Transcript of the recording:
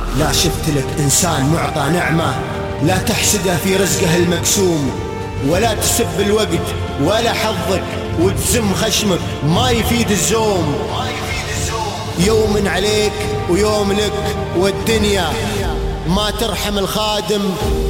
لا شفت لك إنسان معطى نعمة لا تحسده في رزقه المقسوم، ولا تسب الوقت ولا حظك وتزم خشمك ما يفيد الزوم. يوم عليك ويوم لك والدنيا ما ترحم الخادم